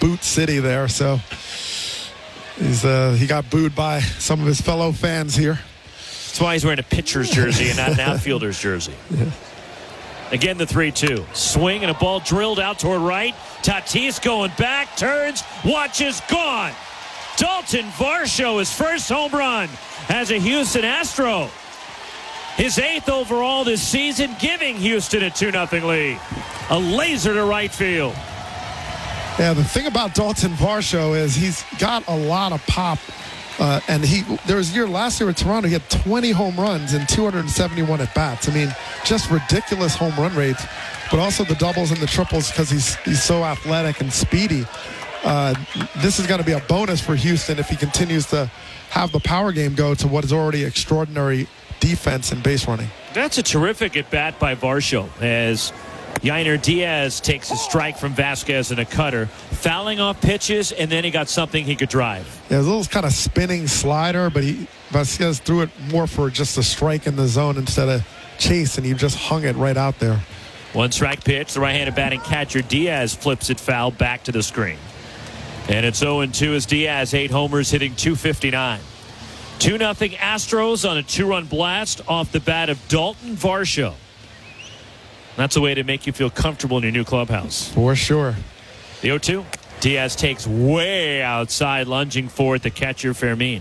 boot city there. So he got booed by some of his fellow fans here. That's why he's wearing a pitcher's jersey and not an outfielder's jersey. Yeah. Again, the 3-2. Swing and a ball drilled out toward right. Tatis going back, turns, watches, gone. Dalton Varsho, his first home run as a Houston Astro. His 8th overall this season, giving Houston a 2-0 lead. A laser to right field. Yeah, the thing about Dalton Varsho is he's got a lot of pop. And there was a year last year with Toronto, he had 20 home runs and 271 at-bats. I mean, just ridiculous home run rates, but also the doubles and the triples because he's so athletic and speedy. This is going to be a bonus for Houston if he continues to have the power game go to what is already extraordinary defense and base running. That's a terrific at-bat by Varsho as Yainer Diaz takes a strike from Vasquez and a cutter, fouling off pitches, and then he got something he could drive. Yeah, a little kind of spinning slider, but Vasquez threw it more for just a strike in the zone instead of chase, and he just hung it right out there. 1-strike pitch. The right-handed batting catcher Diaz flips it foul back to the screen. And it's 0-2 as Diaz, 8 homers, hitting .259. 2-0 Astros on a 2-run blast off the bat of Dalton Varsho. That's a way to make you feel comfortable in your new clubhouse. For sure. The 0-2. Diaz takes way outside, lunging for it, the catcher Fermin.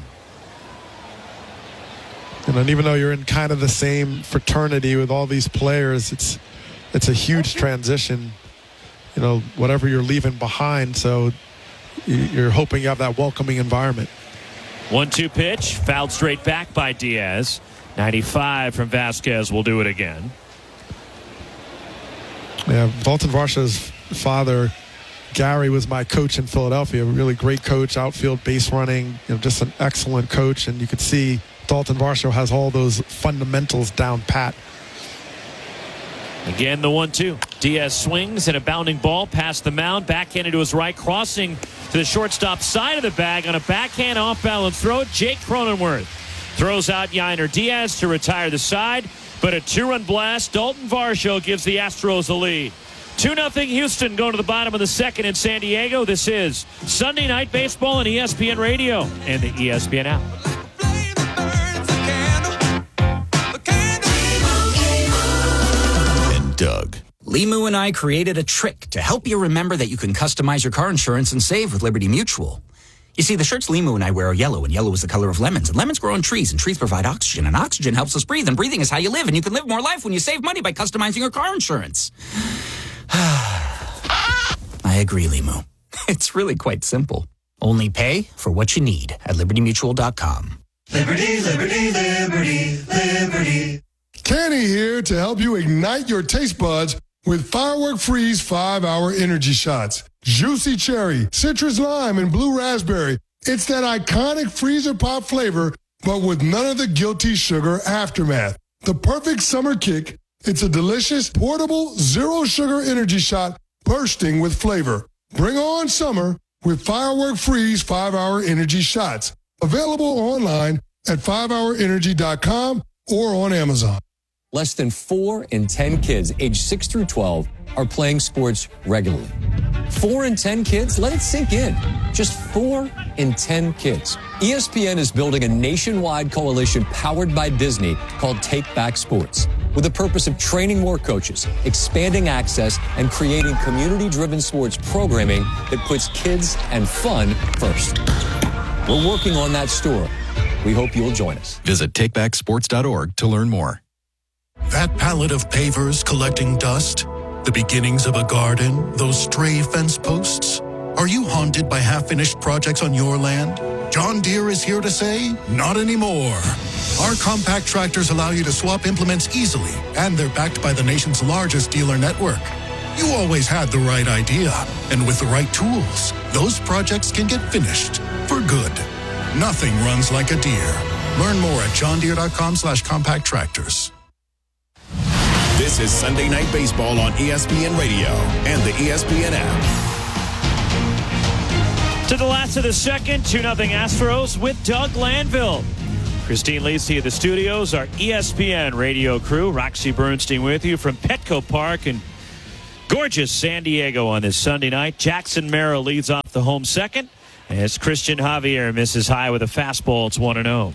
And even though you're in kind of the same fraternity with all these players, it's a huge transition, whatever you're leaving behind. So you're hoping you have that welcoming environment. 1-2 pitch, fouled straight back by Diaz. 95 from Vasquez will do it again. Yeah, Dalton Varsho's father, Gary, was my coach in Philadelphia. A really great coach, outfield, base running, just an excellent coach. And you could see Dalton Varsho has all those fundamentals down pat. Again, the 1-2. Diaz swings and a bounding ball past the mound, backhanded to his right, crossing to the shortstop side of the bag on a backhand off-balance throw. Jake Cronenworth throws out Yainer Diaz to retire the side. But a 2-run blast, Dalton Varsho gives the Astros a lead. 2-0 Houston going to the bottom of the second in San Diego. This is Sunday Night Baseball on ESPN Radio and the ESPN app. And Doug. Limu and I created a trick to help you remember that you can customize your car insurance and save with Liberty Mutual. You see, the shirts Limu and I wear are yellow, and yellow is the color of lemons. And lemons grow on trees, and trees provide oxygen. And oxygen helps us breathe, and breathing is how you live. And you can live more life when you save money by customizing your car insurance. I agree, Limu. It's really quite simple. Only pay for what you need at LibertyMutual.com. Liberty, liberty, liberty, liberty. Kenny here to help you ignite your taste buds with Firework Freeze 5-Hour Energy Shots. Juicy cherry, citrus lime, and blue raspberry. It's that iconic freezer pop flavor, but with none of the guilty sugar aftermath. The perfect summer kick. It's a delicious, portable, zero-sugar energy shot bursting with flavor. Bring on summer with Firework Freeze 5-Hour Energy Shots. Available online at 5hourenergy.com or on Amazon. Less than 4 in 10 kids aged 6 through 12 are playing sports regularly. 4 in 10 kids? Let it sink in. Just 4 in 10 kids. ESPN is building a nationwide coalition powered by Disney called Take Back Sports, with the purpose of training more coaches, expanding access, and creating community-driven sports programming that puts kids and fun first. We're working on that story. We hope you'll join us. Visit takebacksports.org to learn more. That pallet of pavers collecting dust, the beginnings of a garden, those stray fence posts. Are you haunted by half-finished projects on your land? John Deere is here to say, not anymore. Our compact tractors allow you to swap implements easily, and they're backed by the nation's largest dealer network. You always had the right idea, and with the right tools, those projects can get finished for good. Nothing runs like a Deere. Learn more at johndeere.com/compact tractors. This is Sunday Night Baseball on ESPN Radio and the ESPN app. To the last of the second, 2-0 Astros with Doug Landville. Christine Lacey at the studios, our ESPN radio crew. Roxy Bernstein with you from Petco Park in Gorgeous San Diego on this Sunday night. Jackson Merrill leads off the home second as Christian Javier misses high with a fastball. It's 1-0.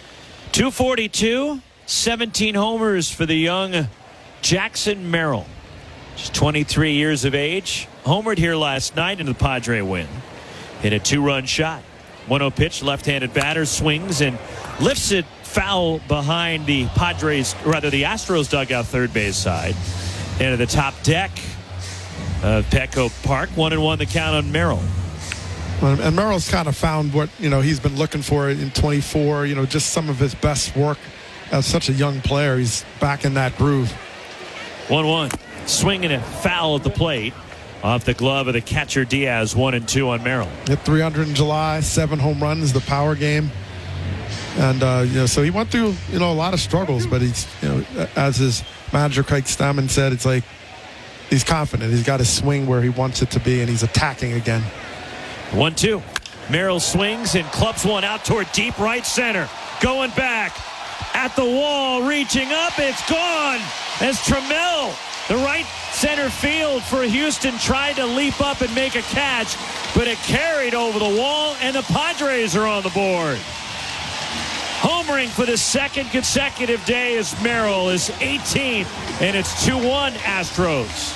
242, 17 homers for the young Jackson Merrill. Just 23 years of age. Homered here last night in the Padre win. Hit a 2-run shot. 1-0 pitch, left-handed batter swings and lifts it foul behind the Astros dugout third base side. Into the top deck of Petco Park. 1-1 the count on Merrill. And Merrill's kind of found what, he's been looking for in 24, just some of his best work as such a young player. He's back in that groove. 1-1. Swinging a foul at the plate. Off the glove of the catcher Diaz. 1-2 on Merrill. Hit 300 in July, 7 home runs, the power game. And, so he went through, a lot of struggles, but he's, as his manager Craig Stammen said, it's like he's confident. He's got his swing where he wants it to be, and he's attacking again. 1-2. Merrill swings and clubs one out toward deep right center. Going back at the wall, reaching up. It's gone as Trammell, the right center field for Houston, tried to leap up and make a catch, but it carried over the wall, and the Padres are on the board. Homering for the second consecutive day as Merrill is 18th, and it's 2-1 Astros.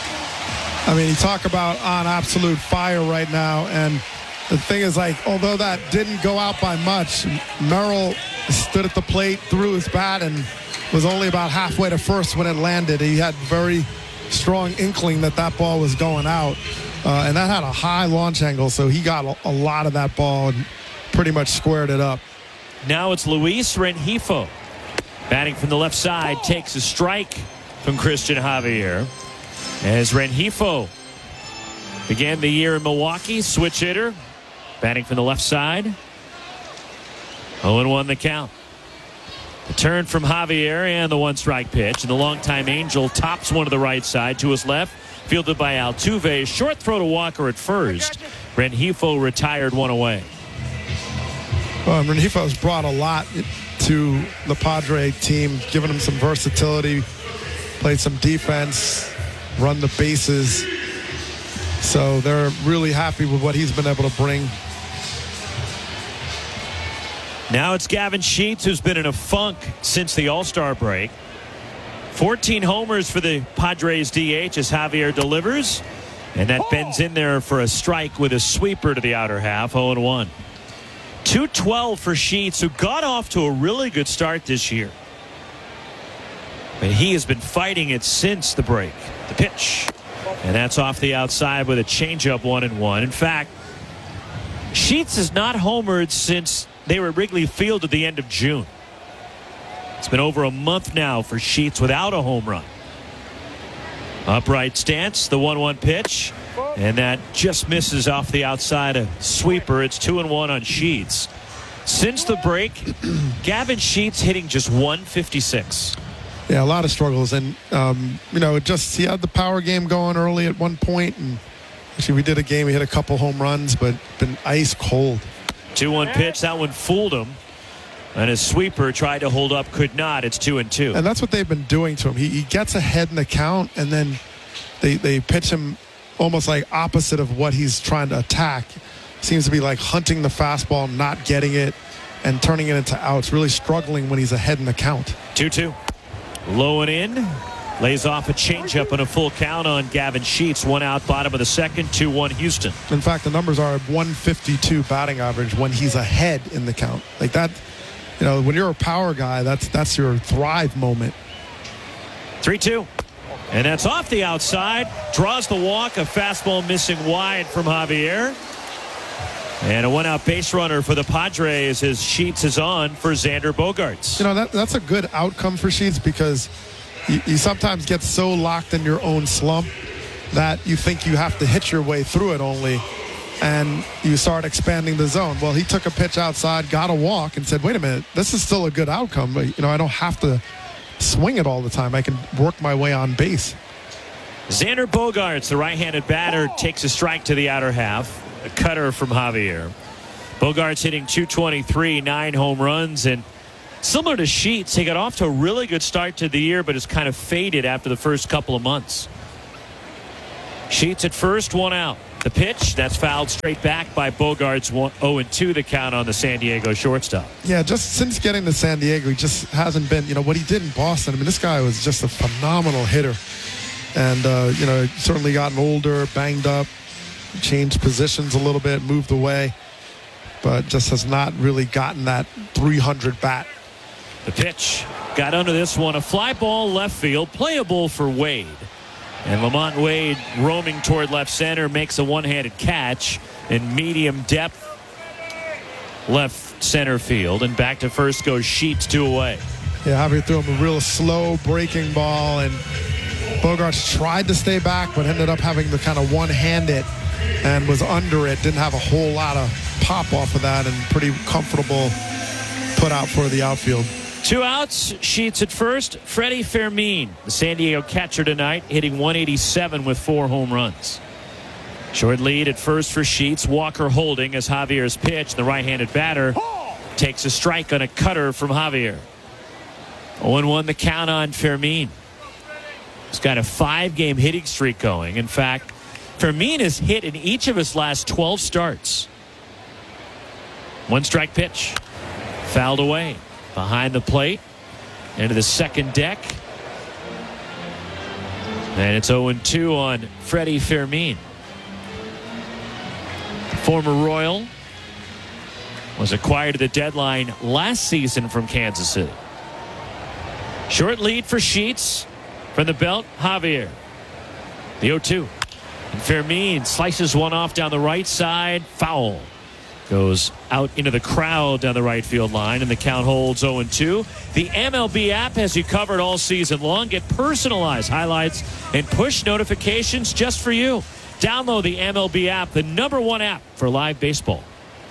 I mean, you talk about on absolute fire right now, and the thing is, although that didn't go out by much, Merrill stood at the plate, threw his bat, and was only about halfway to first when it landed. He had very strong inkling that ball was going out, and that had a high launch angle, so he got a lot of that ball and pretty much squared it up. Now it's Luis Rengifo. Batting from the left side, takes a strike from Christian Javier. As Rengifo began the year in Milwaukee, switch hitter. Batting from the left side. 0-1 the count. The turn from Javier and the 1-strike pitch. And the longtime Angel tops one to the right side to his left. Fielded by Altuve. Short throw to Walker at first. Rengifo retired one away. Well, Rengifo has brought a lot to the Padre team, given him some versatility, played some defense, run the bases. So they're really happy with what he's been able to bring. Now it's Gavin Sheets, who's been in a funk since the All-Star break. 14 homers for the Padres DH as Javier delivers. And that bends in there for a strike with a sweeper to the outer half. 0-1. 212 for Sheets, who got off to a really good start this year. But he has been fighting it since the break. The pitch. And that's off the outside with a changeup. 1-1. In fact, Sheets has not homered since they were at Wrigley Field at the end of June. It's been over a month now for Sheets without a home run. Upright stance, the 1-1 pitch. And that just misses off the outside, a sweeper. It's 2-1 on Sheets. Since the break, Gavin Sheets hitting just .156. Yeah, a lot of struggles. And, he had the power game going early at one point. And actually, we did a game. He hit a couple home runs, but been ice cold. 2-1 pitch. That one fooled him. And his sweeper tried to hold up, could not. It's 2-2. And that's what they've been doing to him. He gets ahead in the count, and then they pitch him almost like opposite of what he's trying to attack. Seems to be like hunting the fastball, not getting it, and turning it into outs. Really struggling when he's ahead in the count. 2-2. Low and in. Lays off a changeup and a full count on Gavin Sheets. 1 out, bottom of the second. 2-1 Houston. In fact, the numbers are 152 batting average when he's ahead in the count. Like that, when you're a power guy, that's your thrive moment. 3-2. And that's off the outside. Draws the walk. A fastball missing wide from Javier. And a 1-out base runner for the Padres as Sheets is on for Xander Bogaerts. That's a good outcome for Sheets because you sometimes get so locked in your own slump that you think you have to hit your way through it only, and you start expanding the zone. Well, he took a pitch outside, got a walk, and said, wait a minute, this is still a good outcome. But, I don't have to swing it all the time. I can work my way on base. Xander Bogaerts, the right-handed batter, takes a strike to the outer half. A cutter from Javier. Bogaerts hitting .223, 9 home runs, and similar to Sheets, he got off to a really good start to the year, but has kind of faded after the first couple of months. Sheets at first, one out. The pitch, that's fouled straight back by Bogaerts. 0-2 the count on the San Diego shortstop. Yeah, just since getting to San Diego, he just hasn't been, what he did in Boston. I mean, this guy was just a phenomenal hitter. And, certainly gotten older, banged up, changed positions a little bit, moved away, but just has not really gotten that 300 bat. The pitch got under this one. A fly ball left field, playable for Wade. And Lamont Wade, roaming toward left center, makes a one-handed catch in medium depth left center field. And back to first goes Sheets, 2 away. Yeah, Javier threw him a real slow breaking ball, and Bogaerts tried to stay back, but ended up having to kind of one-hand it and was under it. Didn't have a whole lot of pop off of that, and pretty comfortable put out for the outfield. 2 outs, Sheets at first. Freddie Fermin, the San Diego catcher tonight, hitting 187 with 4 home runs. Short lead at first for Sheets. Walker holding as Javier's pitch. The right-handed batter takes a strike on a cutter from Javier. 0-1 the count on Fermin. He's got a 5-game hitting streak going. In fact, Fermin has hit in each of his last 12 starts. 1 strike pitch. Fouled away. Behind the plate. Into the second deck. And it's 0-2 on Freddie Fermin. Former Royal was acquired at the deadline last season from Kansas City. Short lead for Sheets. From the belt, Javier. The 0-2. And Fermin slices one off down the right side. Foul. Goes out into the crowd down the right field line, and the count holds 0-2. The MLB app has you covered all season long. Get personalized highlights and push notifications just for you. Download the MLB app, the #1 app for live baseball.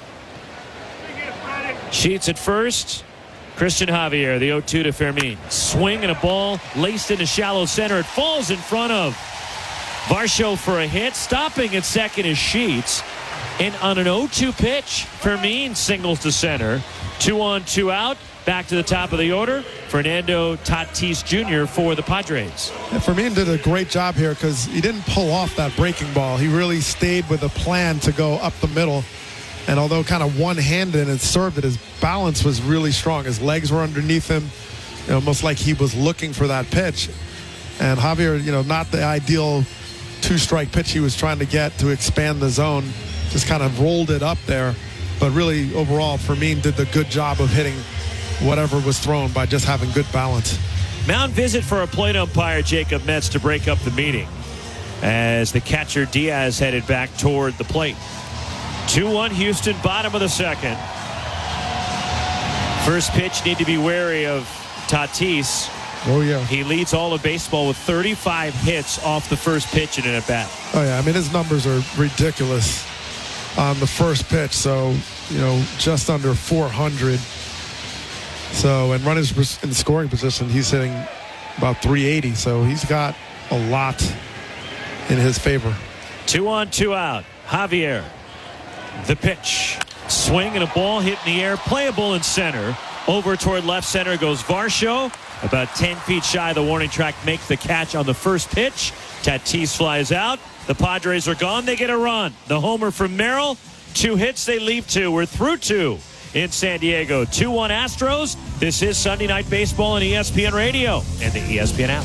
Sheets at first. Christian Javier, the 0-2 to Fermin. Swing and a ball laced into shallow center. It falls in front of Varsho for a hit. Stopping at second is Sheets. And on an 0-2 pitch, Fermin singles to center. 2 on, 2 out. Back to the top of the order. Fernando Tatis Jr. for the Padres. Yeah, Fermin did a great job here because he didn't pull off that breaking ball. He really stayed with a plan to go up the middle. And although kind of one-handed and served it, his balance was really strong. His legs were underneath him, almost like he was looking for that pitch. And Javier, not the ideal 2-strike pitch he was trying to get to expand the zone. Just kind of rolled it up there. But really, overall, Fermin did the good job of hitting whatever was thrown by just having good balance. Mound visit for a plate umpire, Jacob Metz, to break up the meeting as the catcher Diaz headed back toward the plate. 2-1 Houston, bottom of the second. First pitch, need to be wary of Tatis. Oh, yeah. He leads all of baseball with 35 hits off the first pitch in an at-bat. Oh, yeah. I mean, his numbers are ridiculous on the first pitch. So, just under 400. So, and runners in the scoring position, he's hitting about 380. So, he's got a lot in his favor. 2 on, 2 out. Javier. The pitch. Swing and a ball hit in the air. Playable in center. Over toward left center goes Varsho. About 10 feet shy of the warning track. Makes the catch on the first pitch. Tatis flies out. The Padres are gone. They get a run. The homer from Merrill. 2 hits. They leave 2. We're through 2 in San Diego. 2-1 Astros. This is Sunday Night Baseball on ESPN Radio and the ESPN app.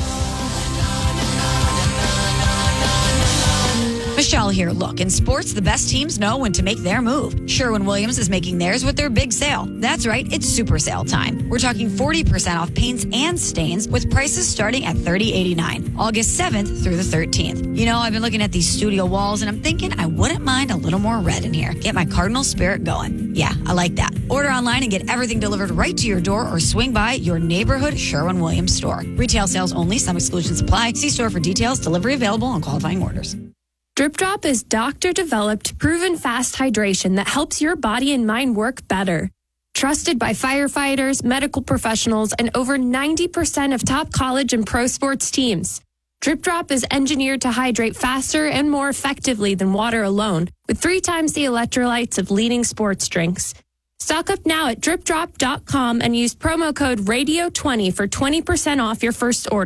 Michelle here. Look, in sports, the best teams know when to make their move. Sherwin-Williams is making theirs with their big sale. That's right, it's super sale time. We're talking 40% off paints and stains with prices starting at $30.89. August 7th through the 13th. I've been looking at these studio walls and I'm thinking I wouldn't mind a little more red in here. Get my Cardinal spirit going. Yeah, I like that. Order online and get everything delivered right to your door or swing by your neighborhood Sherwin-Williams store. Retail sales only. Some exclusions apply. See store for details. Delivery available on qualifying orders. Drip Drop is doctor-developed, proven fast hydration that helps your body and mind work better. Trusted by firefighters, medical professionals, and over 90% of top college and pro sports teams. Drip Drop is engineered to hydrate faster and more effectively than water alone, with 3 times the electrolytes of leading sports drinks. Stock up now at dripdrop.com and use promo code RADIO20 for 20% off your first order.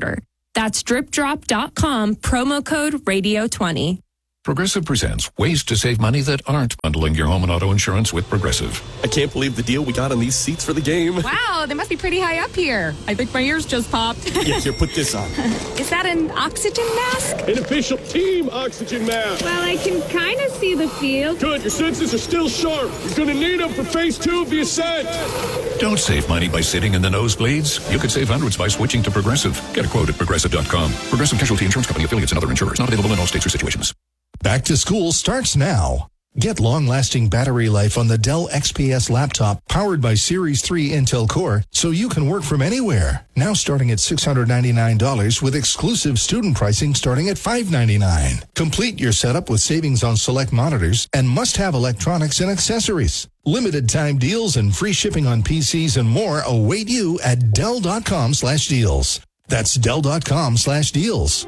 That's dripdrop.com, promo code radio20. Progressive presents ways to save money that aren't bundling your home and auto insurance with Progressive. I can't believe the deal we got on these seats for the game. Wow, they must be pretty high up here. I think my ears just popped. Yeah, here, put this on. Is that an oxygen mask? An official team oxygen mask. Well, I can kind of see the field. Good, your senses are still sharp. You're going to need them for phase 2 of the ascent. Don't save money by sitting in the nosebleeds. You could save hundreds by switching to Progressive. Get a quote at Progressive.com. Progressive Casualty Insurance Company, affiliates, and other insurers. Not available in all states or situations. Back to school starts now. Get long-lasting battery life on the Dell XPS laptop powered by Series 3 Intel Core so you can work from anywhere. Now starting at $699 with exclusive student pricing starting at $599. Complete your setup with savings on select monitors and must-have electronics and accessories. Limited time deals and free shipping on PCs and more await you at Dell.com/deals. That's Dell.com/deals.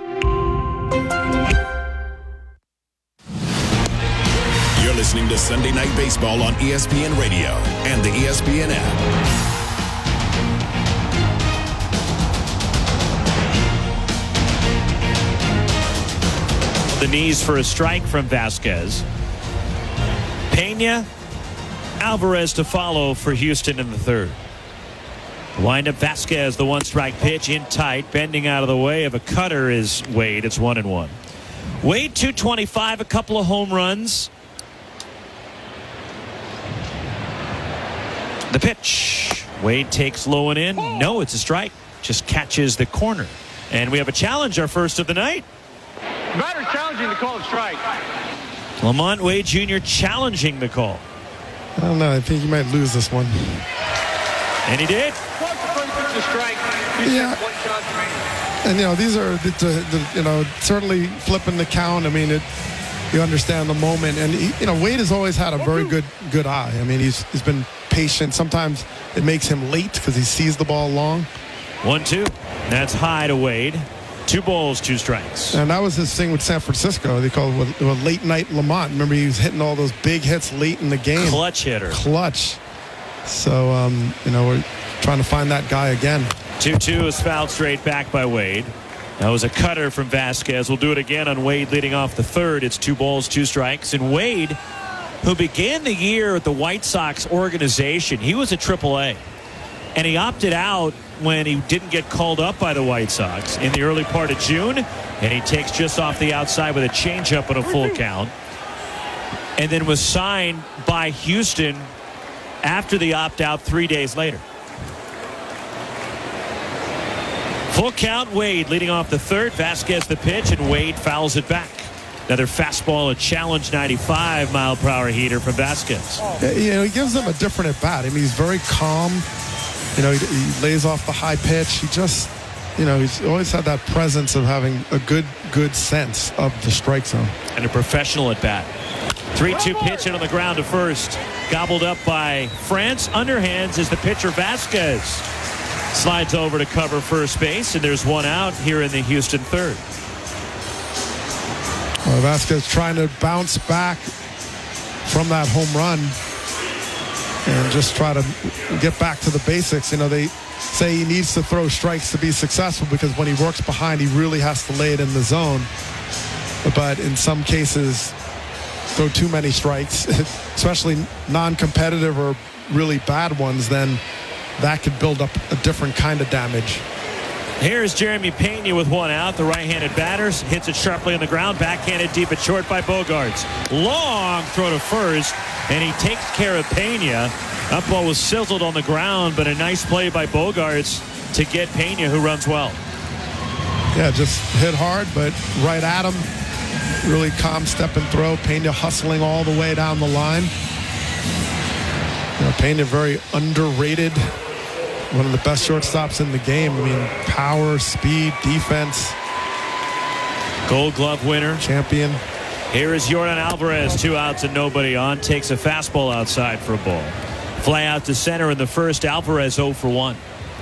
You're listening to Sunday Night Baseball on ESPN Radio and the ESPN app. The knees for a strike from Vasquez. Pena, Alvarez to follow for Houston in the third. Wind up Vasquez, the 1-strike pitch in tight, bending out of the way of a cutter is Wade. It's 1-1. Wade, 225, a couple of home runs. The pitch. Wade takes low and in. No, it's a strike. Just catches the corner. And we have a challenge, our first of the night. Batter's challenging the call of strike. Lamont Wade Jr. challenging the call. I don't know. I think he might lose this one. And he did. The strike. Yeah. And, these are, certainly flipping the count. I mean, you understand the moment. And, Wade has always had a very good eye. I mean, he's been patient. Sometimes it makes him late because he sees the ball long. 1-2. That's high to Wade. 2 balls, 2 strikes. And that was his thing with San Francisco. They called it a late night Lamont. Remember, he was hitting all those big hits late in the game. Clutch hitter. Clutch. So, we're trying to find that guy again. 2-2 is fouled straight back by Wade. That was a cutter from Vasquez. We'll do it again on Wade leading off the third. It's 2 balls, 2 strikes. And Wade, who began the year at the White Sox organization, he was at AAA. And he opted out when he didn't get called up by the White Sox in the early part of June. And he takes just off the outside with a changeup and a full count. And then was signed by Houston after the opt-out 3 days later. Full count, Wade leading off the third. Vasquez the pitch, and Wade fouls it back. Another fastball, a challenge 95-mile-per-hour heater from Vasquez. He gives them a different at-bat. I mean, he's very calm. He lays off the high pitch. He just, he's always had that presence of having a good sense of the strike zone. And a professional at-bat. 3-2 pitch in on the ground to first. Gobbled up by France. Underhands is the pitcher Vasquez. Slides over to cover first base, and there's 1 out here in the Houston third. Well, Vasquez trying to bounce back from that home run and just try to get back to the basics. They say he needs to throw strikes to be successful because when he works behind, he really has to lay it in the zone. But in some cases, throw too many strikes, especially non-competitive or really bad ones, then that could build up a different kind of damage. Here's Jeremy Pena with 1 out. The right-handed batter hits it sharply on the ground. Backhanded deep at short by Bogaerts. Long throw to first, and he takes care of Pena. That ball was sizzled on the ground, but a nice play by Bogaerts to get Pena, who runs well. Yeah, just hit hard, but right at him. Really calm step and throw. Pena hustling all the way down the line. Pena very underrated. One of the best shortstops in the game. I mean, power, speed, defense. Gold Glove winner. Champion. Here is Yordan Alvarez. 2 outs and nobody on. Takes a fastball outside for a ball. Fly out to center in the first. Alvarez 0 for 1.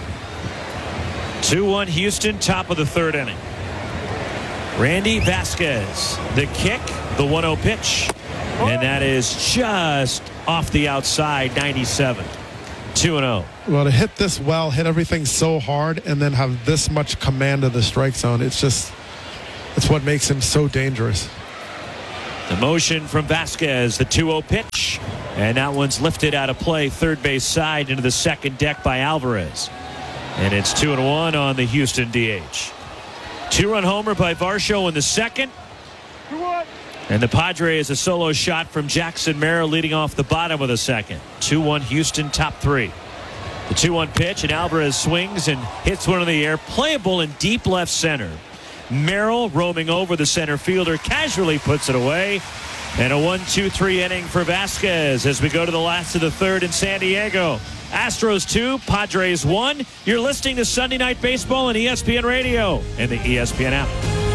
2-1 Houston, top of the third inning. Randy Vasquez. The kick, the 1-0 pitch. And that is just off the outside, 97. 2-0. Well, to hit this well, hit everything so hard, and then have this much command of the strike zone, it's what makes him so dangerous. The motion from Vasquez, the 2-0 pitch. And that one's lifted out of play, third base side into the second deck by Alvarez. And it's 2-1 on the Houston DH. 2-run homer by Varsho in the second. And the Padres, a solo shot from Jackson Merrill leading off the bottom of the second. 2-1 Houston, top three. The 2-1 pitch, and Alvarez swings and hits one in the air. Playable in deep left center. Merrill roaming over the center fielder, casually puts it away. And a 1-2-3 inning for Vasquez as we go to the last of the third in San Diego. Astros 2, Padres 1. You're listening to Sunday Night Baseball on ESPN Radio and the ESPN app.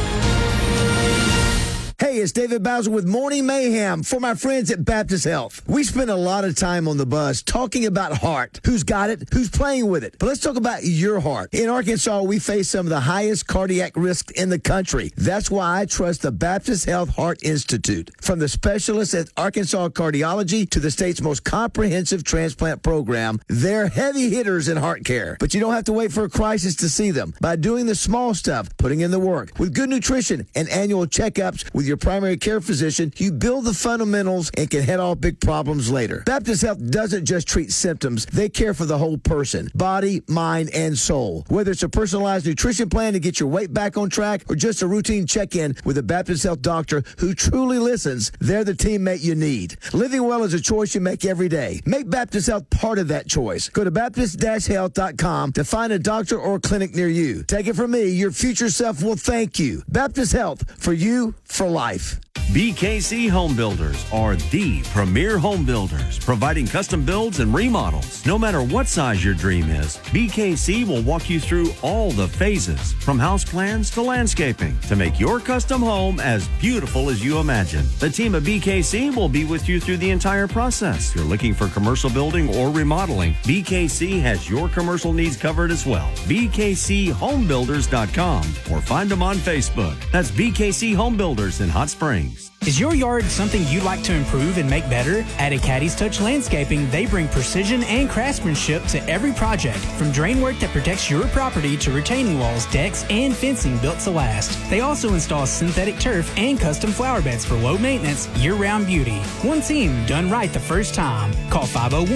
Hey, it's David Bowser with Morning Mayhem for my friends at Baptist Health. We spend a lot of time on the bus talking about heart. Who's got it? Who's playing with it? But let's talk about your heart. In Arkansas, we face some of the highest cardiac risks in the country. That's why I trust the Baptist Health Heart Institute. From the specialists at Arkansas Cardiology to the state's most comprehensive transplant program, they're heavy hitters in heart care. But you don't have to wait for a crisis to see them. By doing the small stuff, putting in the work, with good nutrition and annual checkups with your primary care physician, you build the fundamentals and can head off big problems later. Baptist Health doesn't just treat symptoms. They care for the whole person, body, mind, and soul. Whether it's a personalized nutrition plan to get your weight back on track or just a routine check-in with a Baptist Health doctor who truly listens, they're the teammate you need. Living well is a choice you make every day. Make Baptist Health part of that choice. Go to Baptist-Health.com to find a doctor or clinic near you. Take it from me, your future self will thank you. Baptist Health, for you, for life. BKC Home Builders are the premier home builders, providing custom builds and remodels. No matter what size your dream is, BKC will walk you through all the phases, from house plans to landscaping, to make your custom home as beautiful as you imagine. The team at BKC will be with you through the entire process. If you're looking for commercial building or remodeling, BKC has your commercial needs covered as well. BKCHomebuilders.com or find them on Facebook. That's BKC Home Builders in Hot Springs. Is your yard something you'd like to improve and make better? At A Caddy's Touch Landscaping, they bring precision and craftsmanship to every project, from drain work that protects your property to retaining walls, decks, and fencing built to last. They also install synthetic turf and custom flower beds for low maintenance, year-round beauty. One team done right the first time. Call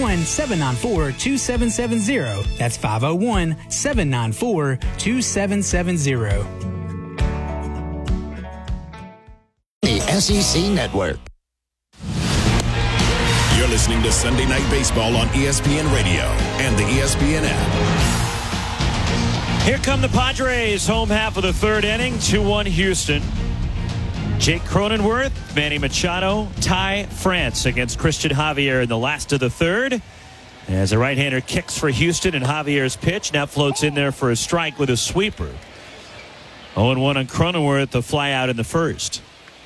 501-794-2770. That's 501-794-2770. The SEC Network. You're listening to Sunday Night Baseball on ESPN Radio and the ESPN app. Here come the Padres, home half of the third inning, 2-1 Houston. Jake Cronenworth, Manny Machado, Ty France against Christian Javier in the last of the third. As a right-hander kicks for Houston, and Javier's pitch now floats in there for a strike with a sweeper. 0-1 on Cronenworth, the fly out in the first.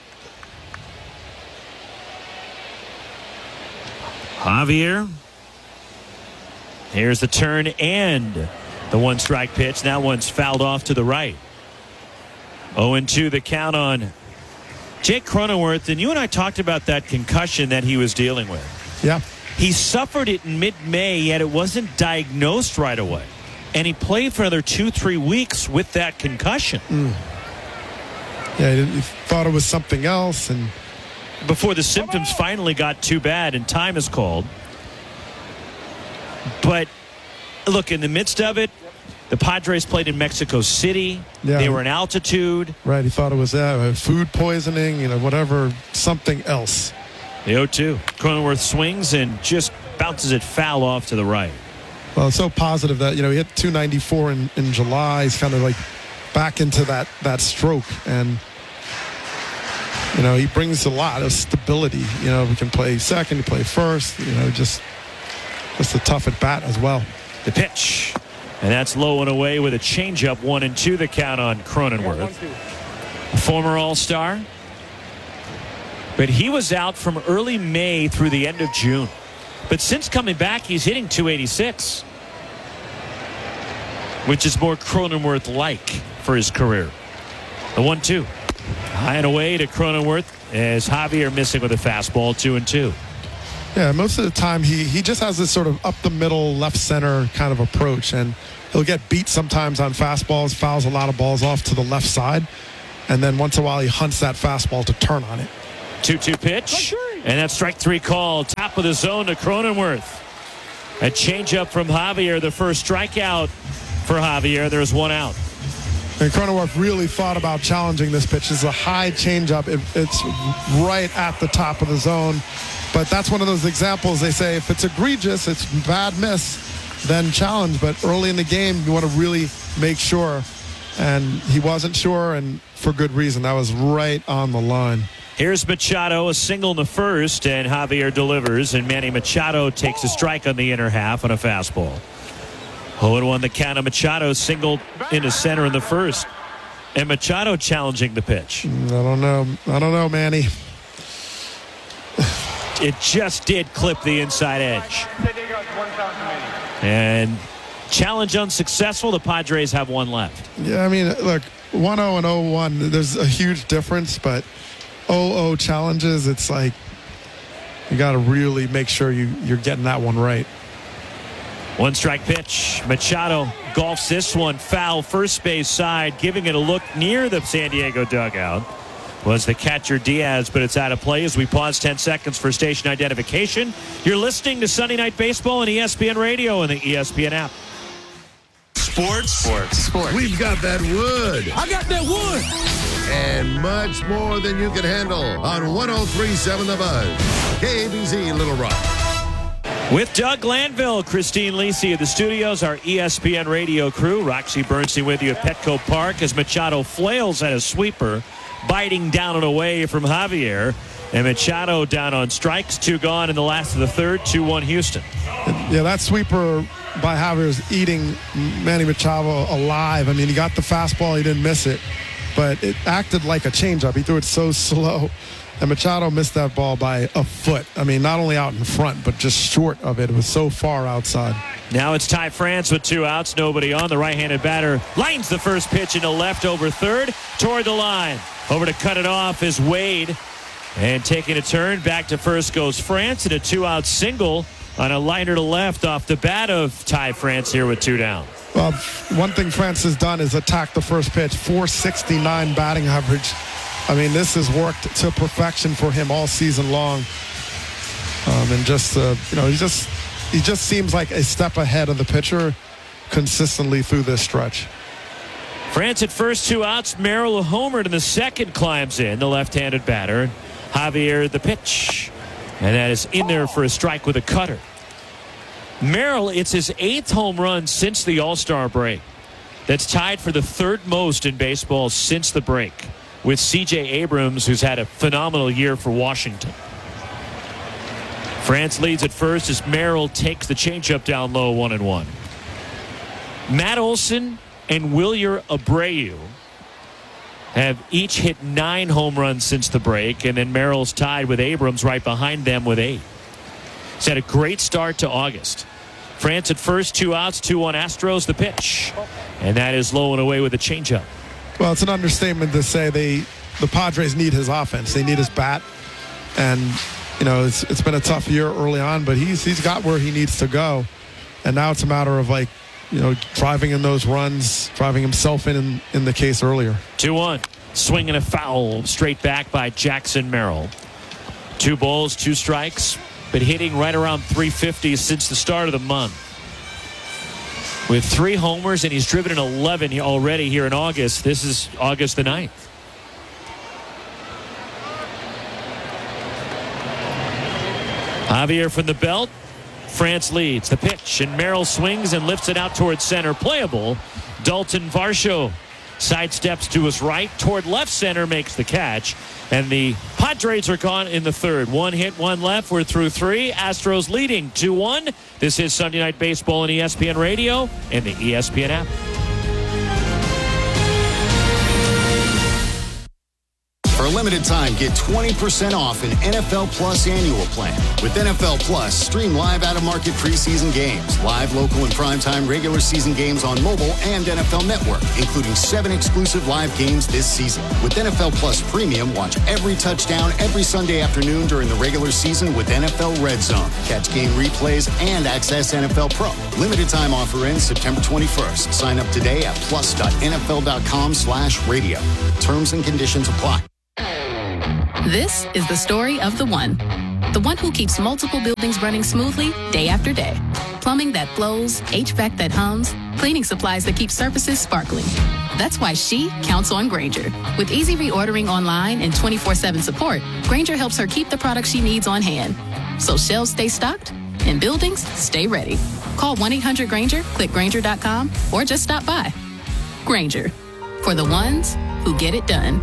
Javier. Here's the turn and the one strike pitch. That one's fouled off to the right. 0-2 the count on Jake Cronenworth. And you and I talked about that concussion that he was dealing with. Yeah. He suffered it in mid-May, yet it wasn't diagnosed right away. And he played for another 2-3 weeks with that concussion. Yeah, he thought it was something else, and before the symptoms finally got too bad and time is called. But look, in the midst of it, the Padres played in Mexico City. Yeah. They were in altitude. Right, he thought it was food poisoning, whatever, something else. The 0-2. Cronenworth swings and just bounces it foul off to the right. Well, it's so positive that, he hit 294 in July. He's kind of like back into that stroke, and he brings a lot of stability. We can play second, he play first. Just a tough at bat as well. The pitch, and that's low and away with a changeup. 1-2 the count on Cronenworth. A former All-Star, but he was out from early May through the end of June. But since coming back, he's hitting .286, which is more Cronenworth-like for his career. The 1-2. High and away to Cronenworth as Javier missing with a fastball. 2-2. Yeah, most of the time he just has this sort of up the middle, left center kind of approach, and he'll get beat sometimes on fastballs, fouls a lot of balls off to the left side, and then once in a while he hunts that fastball to turn on it. 2-2 pitch, and that strike three call. Top of the zone to Cronenworth. A changeup from Javier, the first strikeout for Javier. There's one out. And Cronenworth really thought about challenging this pitch. It's a high changeup. It's right at the top of the zone. But that's one of those examples they say if it's egregious, it's bad miss, then challenge. But early in the game, you want to really make sure. And he wasn't sure, and for good reason. That was right on the line. Here's Machado, a single in the first, and Javier delivers. And Manny Machado takes a strike on the inner half on a fastball. 0-1 the count of Machado, singled into center in the first. And Machado challenging the pitch. I don't know, Manny. It just did clip the inside edge. And challenge unsuccessful. The Padres have one left. Yeah, I mean, look, 1-0 and 0-1, there's a huge difference, but 0-0 challenges, it's like you got to really make sure you're getting that one right. One strike pitch. Machado golfs this one foul first base side, giving it a look near the San Diego dugout. Was the catcher Diaz, but it's out of play as we pause 10 seconds for station identification. You're listening to Sunday Night Baseball on ESPN Radio and the ESPN app. Sports. We've got that wood. I got that wood. And much more than you can handle on 103.7 The Buzz. KABZ Little Rock. With Doug Glanville, Christine Lisi of the studios, our ESPN Radio crew. Roxy Bernstein with you at Petco Park as Machado flails at a sweeper, biting down and away from Javier. And Machado down on strikes, 2 gone in the last of the third, 2-1 Houston. Yeah, that sweeper by Javier is eating Manny Machado alive. I mean, he got the fastball, he didn't miss it, but it acted like a changeup. He threw it so slow, and Machado missed that ball by a foot. I mean, not only out in front, but just short of it. It was so far outside. Now it's Ty France with 2 outs, nobody on. The right-handed batter lines the first pitch into left over third, toward the line. Over to cut it off is Wade. And taking a turn, back to first goes France, and a 2-out single on a liner to left off the bat of Ty France here with 2 down. Well, one thing France has done is attack the first pitch. .469 batting average. I mean, this has worked to perfection for him all season long. And just, he just seems like a step ahead of the pitcher consistently through this stretch. France at first, 2 outs. Merrill homered, and the second climbs in, the left-handed batter. Javier the pitch. And that is in there for a strike with a cutter. Merrill, it's his 8th home run since the All-Star break. That's tied for the 3rd most in baseball since the break, with C.J. Abrams, who's had a phenomenal year for Washington. France leads at first as Merrill takes the changeup down low, 1-1. Matt Olson and Wilyer Abreu have each hit 9 home runs since the break, and then Merrill's tied with Abrams right behind them with 8. He's had a great start to August. France at first, 2 outs, 2-1 Astros, the pitch. And that is low and away with a changeup. Well, it's an understatement to say the Padres need his offense. They need his bat. And, it's been a tough year early on, but he's got where he needs to go. And now it's a matter of, driving in those runs, driving himself in the case earlier. 2-1. Swing and a foul straight back by Jackson Merrill. 2 balls, 2 strikes. Been hitting right around .350 since the start of the month. With 3 homers, and he's driven in 11 already here in August. This is August the 9th. Javier from the belt. France leads the pitch, and Merrill swings and lifts it out towards center. Playable. Dalton Varsho sidesteps to his right toward left center, makes the catch, and the Padres are gone in the 3rd. 1 hit, 1 left. We're through 3. Astros leading 2-1. This is Sunday Night Baseball on ESPN Radio and the ESPN app. For a limited time, get 20% off an NFL Plus annual plan. With NFL Plus, stream live out-of-market preseason games, live local and primetime regular season games on mobile and NFL Network, including 7 exclusive live games this season. With NFL Plus Premium, watch every touchdown every Sunday afternoon during the regular season with NFL Red Zone. Catch game replays and access NFL Pro. Limited time offer ends September 21st. Sign up today at plus.nfl.com/radio. Terms and conditions apply. This is the story of the one. The one who keeps multiple buildings running smoothly day after day. Plumbing that flows, HVAC that hums, cleaning supplies that keep surfaces sparkling. That's why she counts on Grainger. With easy reordering online and 24/7 support, Grainger helps her keep the products she needs on hand. So shelves stay stocked and buildings stay ready. Call 1-800-GRAINGER, click Grainger.com, or just stop by. Grainger, for the ones who get it done.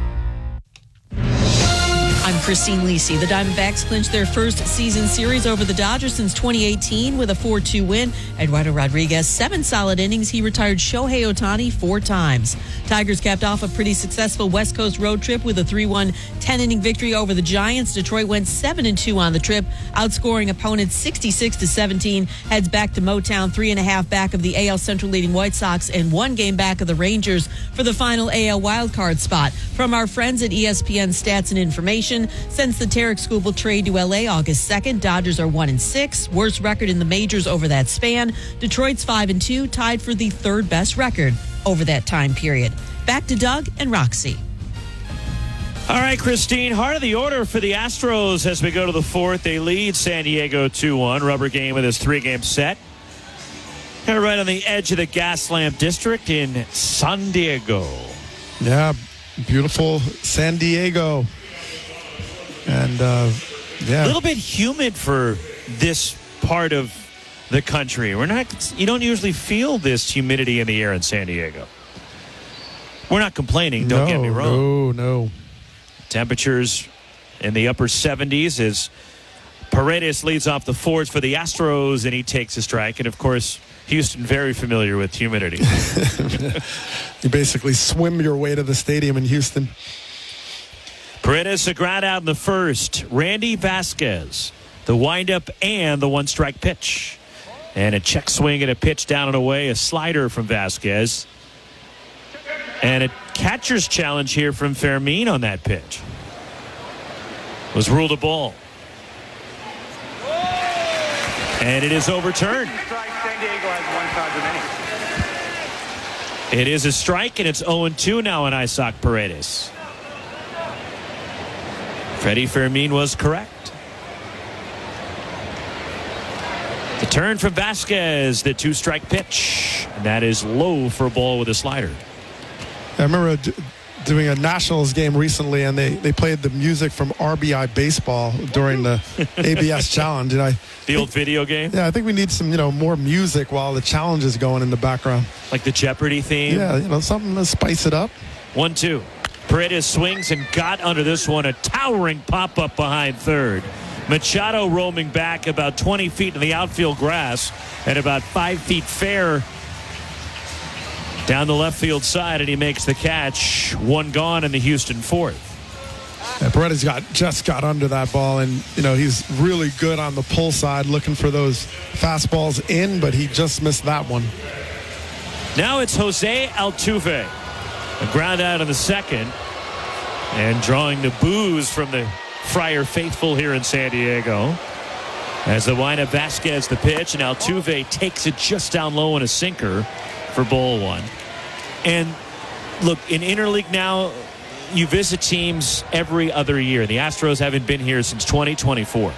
I'm Christine Lisi. The Diamondbacks clinched their first season series over the Dodgers since 2018 with a 4-2 win. Eduardo Rodriguez, 7 solid innings. He retired Shohei Ohtani 4 times. Tigers capped off a pretty successful West Coast road trip with a 3-1 10-inning victory over the Giants. Detroit went 7-2 on the trip, outscoring opponents 66-17. Heads back to Motown, 3.5 back of the AL Central leading White Sox and 1 game back of the Rangers for the final AL wildcard spot. From our friends at ESPN Stats and Information, since the Tarek Skubal trade to LA August 2nd, Dodgers are 1-6, worst record in the majors over that span. Detroit's 5-2, tied for the 3rd best record over that time period. Back to Doug and Roxy. All right, Christine, heart of the order for the Astros as we go to the 4th. They lead San Diego 2-1. Rubber game with this 3-game set. They're right on the edge of the Gaslamp District in San Diego. Yeah, beautiful San Diego. And, yeah. A little bit humid for this part of the country. You don't usually feel this humidity in the air in San Diego. We're not complaining, don't get me wrong. No. Temperatures in the upper 70s as Paredes leads off the 4th for the Astros, and he takes a strike. And, of course, Houston very familiar with humidity. You basically swim your way to the stadium in Houston. Paredes, a ground out in the 1st. Randy Vasquez, the windup and the 1-strike pitch. And a check swing and a pitch down and away, a slider from Vasquez. And a catcher's challenge here from Fermin on that pitch. Was ruled a ball. And it is overturned. It is a strike, and it's 0-2 now on Isaac Paredes. Freddie Fermin was correct. The turn from Vasquez, the 2-strike pitch. And that is low for a ball with a slider. I remember doing a Nationals game recently, and they played the music from RBI Baseball during the ABS Challenge. And the old video game? Yeah, I think we need some, more music while the challenge is going in the background. Like the Jeopardy theme? Yeah, something to spice it up. 1-2. Paredes swings and got under this one. A towering pop-up behind third. Machado roaming back about 20 feet in the outfield grass and about 5 feet fair down the left field side, and he makes the catch. 1 gone in the Houston 4th. Yeah, Paredes just got under that ball, and he's really good on the pull side, looking for those fastballs in, but he just missed that one. Now it's Jose Altuve. A ground out in the 2nd, and drawing the boos from the Friar faithful here in San Diego. As the windup, Vasquez the pitch, and Altuve takes it just down low in a sinker for ball 1. And look, in interleague now, you visit teams every other year. The Astros haven't been here since 2024.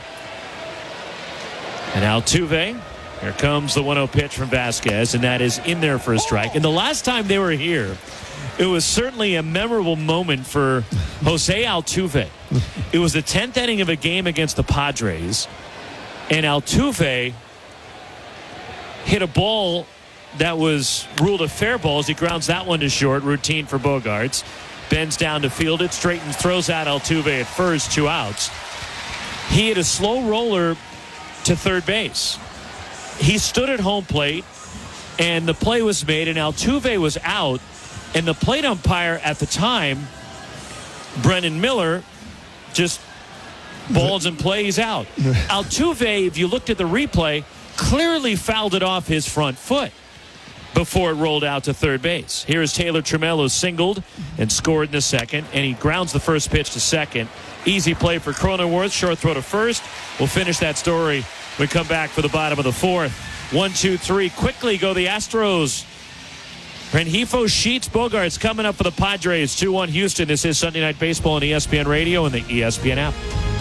And Altuve, here comes the 1-0 pitch from Vasquez, and that is in there for a strike. And the last time they were here, it was certainly a memorable moment for Jose Altuve. It was the 10th inning of a game against the Padres, and Altuve hit a ball that was ruled a fair ball as he grounds that one to short, routine for Bogaerts. Bends down to field it, straightens, throws out Altuve at first, 2 outs. He hit a slow roller to third base. He stood at home plate, and the play was made, and Altuve was out. And the plate umpire at the time Brennan Miller just balls and plays out. Altuve, if you looked at the replay, clearly fouled it off his front foot before it rolled out to third base. Here's Taylor Trammell, who singled and scored in the second, and he grounds the first pitch to second. Easy play for Cronenworth. Short throw to first. We'll finish that story when we come back for the bottom of the fourth. 1, 2, 3. Quickly go the Astros. Rengifo, Sheets, Bogaerts coming up for the Padres. 2-1 Houston. This is Sunday Night Baseball on ESPN Radio and the ESPN app.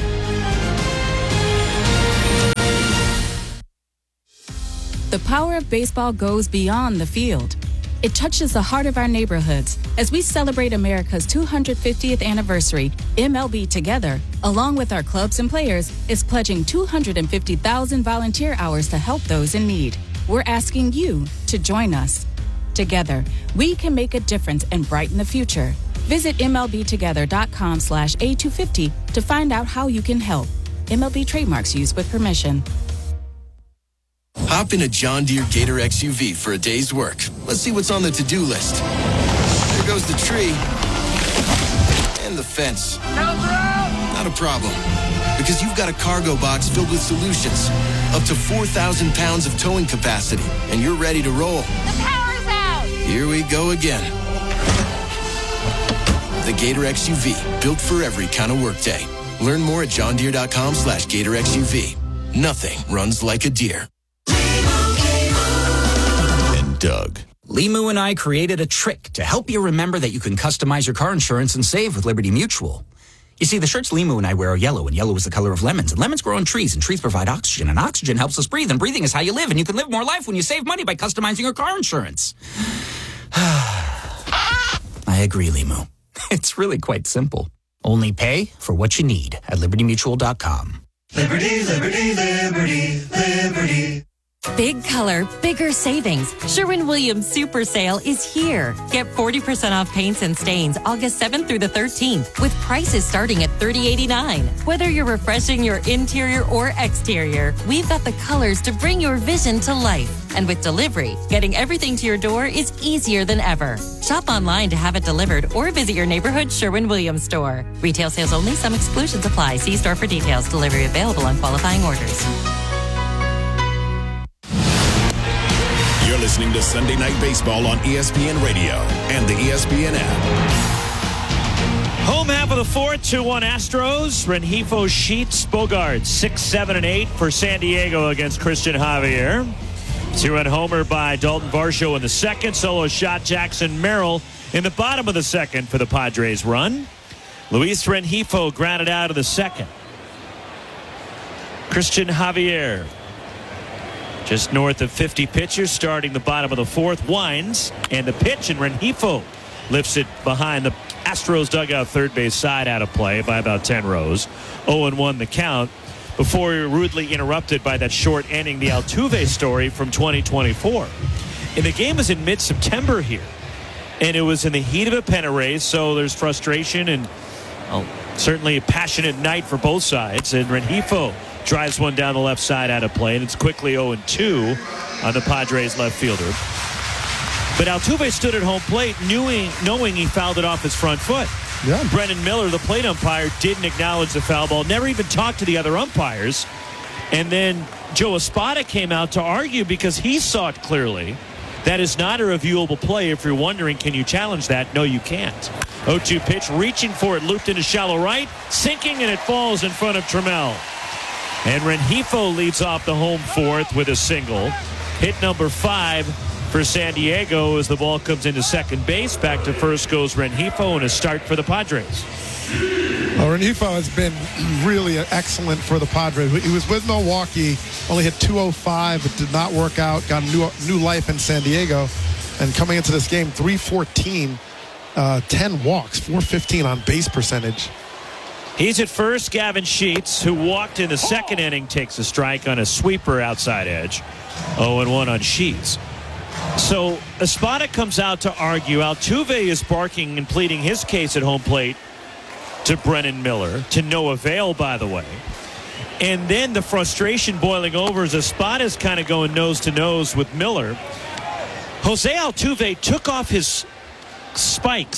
The power of baseball goes beyond the field. It touches the heart of our neighborhoods. As we celebrate America's 250th anniversary, MLB Together, along with our clubs and players, is pledging 250,000 volunteer hours to help those in need. We're asking you to join us. Together, we can make a difference and brighten the future. Visit MLBtogether.com/A250 to find out how you can help. MLB trademarks used with permission. Hop in a John Deere Gator XUV for a day's work. Let's see what's on the to-do list. There goes the tree. And the fence. Not a problem. Because you've got a cargo box filled with solutions. Up to 4,000 pounds of towing capacity. And you're ready to roll. The power's out! Here we go again. The Gator XUV. Built for every kind of workday. Learn more at johndeere.com/Gator XUV. Nothing runs like a deer. Doug. Limu and I created a trick to help you remember that you can customize your car insurance and save with Liberty Mutual. You see, the shirts Limu and I wear are yellow, and yellow is the color of lemons, and lemons grow on trees, and trees provide oxygen, and oxygen helps us breathe, and breathing is how you live, and you can live more life when you save money by customizing your car insurance. I agree, Limu. It's really quite simple. Only pay for what you need at libertymutual.com. Liberty, liberty, liberty, liberty. Big color, bigger savings. Sherwin-Williams Super Sale is here. Get 40% off paints and stains August 7th through the 13th with prices starting at $30.89. Whether you're refreshing your interior or exterior, we've got the colors to bring your vision to life. And with delivery, getting everything to your door is easier than ever. Shop online to have it delivered or visit your neighborhood Sherwin-Williams store. Retail sales only. Some exclusions apply. See store for details. Delivery available on qualifying orders. You're listening to Sunday Night Baseball on ESPN Radio and the ESPN app. Home half of the fourth, 2-1 Astros. Rengifo, Sheets, Bogaerts, 6, 7, and 8 for San Diego against Christian Javier. 2-run homer by Dalton Varsho in the second. Solo shot Jackson Merrill in the bottom of the second for the Padres run. Luis Rengifo grounded out of the second. Christian Javier, just north of 50 pitchers, starting the bottom of the fourth, winds, and the pitch, and Rengifo lifts it behind the Astros dugout third base side out of play by about 10 rows. 0-1 the count before rudely interrupted by that short inning, the Altuve story from 2024. And the game was in mid-September here, and it was in the heat of a pennant race, so there's frustration and certainly a passionate night for both sides, and Rengifo drives one down the left side out of play, and it's quickly 0-2 on the Padres left fielder. But Altuve stood at home plate knowing he fouled it off his front foot. Yeah. Brennan Miller, the plate umpire, didn't acknowledge the foul ball, never even talked to the other umpires. And then Joe Espada came out to argue because he saw it clearly. That is not a reviewable play. If you're wondering, can you challenge that? No, you can't. 0-2 pitch, reaching for it, looped into shallow right, sinking, and it falls in front of Trammell. And Rengifo leads off the home fourth with a single. Hit number 5 for San Diego as the ball comes into second base. Back to first goes Rengifo, and a start for the Padres. Rengifo has been really excellent for the Padres. He was with Milwaukee, only hit .205. It did not work out. Got a new life in San Diego. And coming into this game, .314, 10 walks, .415 on base percentage. He's at first. Gavin Sheets, who walked in the second inning, takes a strike on a sweeper outside edge. 0-1 on Sheets. So Espada comes out to argue. Altuve is barking and pleading his case at home plate to Brennan Miller, to no avail, by the way. And then the frustration boiling over as Espada's kind of going nose to nose with Miller. Jose Altuve took off his spikes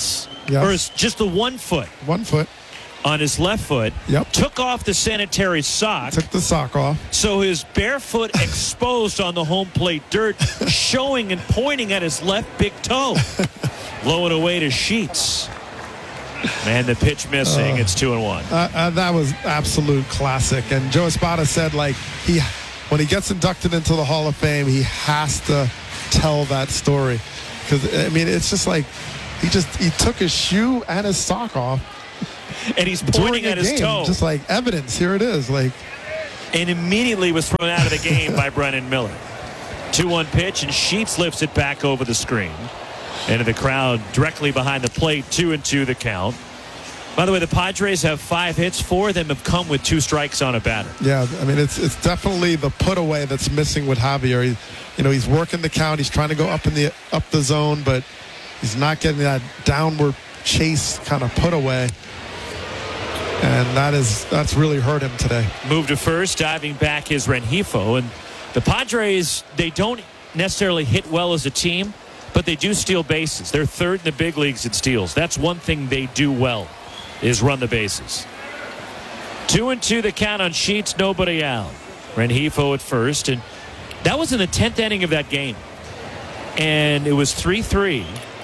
Yes. Or just the 1 foot. 1 foot. On his left foot. Yep. Took off the sanitary sock. Took the sock off. So his bare foot exposed on the home plate dirt, showing and pointing at his left big toe. Low and away to Sheets. And the pitch missing. It's 2-1. That was absolute classic. And Joe Espada said, like, when he gets inducted into the Hall of Fame, he has to tell that story. Because, I mean, it's just like he took his shoe and his sock off. And he's pointing at his toe. Just like evidence. Here it is. Like, and immediately was thrown out of the game by Brennan Miller. 2-1 pitch, and Sheets lifts it back over the screen. Into the crowd directly behind the plate. 2-2 the count. By the way, the Padres have 5 hits. 4 of them have come with 2 strikes on a batter. Yeah, I mean, it's definitely the put away that's missing with Javier. He's working the count. He's trying to go up the zone, but he's not getting that downward chase kind of put away. And that's really hurt him today. Move to first, diving back is Rengifo. And the Padres, they don't necessarily hit well as a team, but they do steal bases. They're 3rd in the big leagues in steals. That's one thing they do well, is run the bases. 2-2 the count on Sheets, nobody out. Rengifo at first, and that was in the 10th inning of that game. And it was 3-3.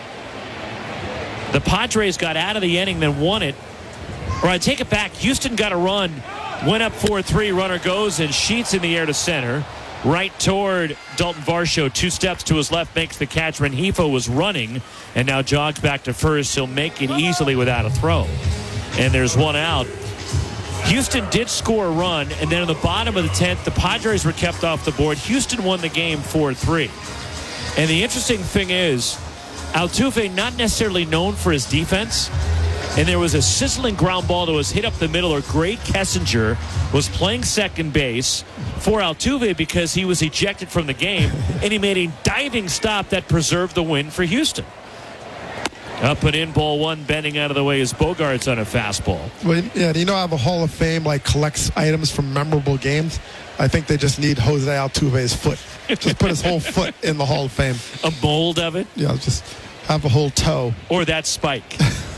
The Padres got out of the inning, then won it. Or I take it back. Houston got a run, went up 4-3. Runner goes, and Sheets in the air to center. Right toward Dalton Varsho. 2 steps to his left, makes the catch. Rengifo was running and now jogs back to first. He'll make it easily without a throw. And there's 1 out. Houston did score a run, and then in the bottom of the 10th, the Padres were kept off the board. Houston won the game 4-3. And the interesting thing is, Altuve not necessarily known for his defense. And there was a sizzling ground ball that was hit up the middle. Or Gray Kessinger was playing second base for Altuve because he was ejected from the game. And he made a diving stop that preserved the win for Houston. Up and in, ball 1, bending out of the way is Bogarts on a fastball. Well, yeah, do you know how the Hall of Fame collects items from memorable games? I think they just need Jose Altuve's foot. Just put his whole foot in the Hall of Fame. A mold of it? Yeah, just have a whole toe. Or that spike.